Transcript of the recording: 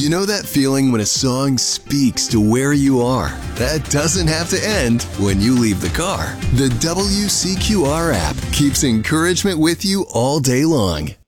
You know that feeling when a song speaks to where you are? That doesn't have to end when you leave the car. The WCQR app keeps encouragement with you all day long.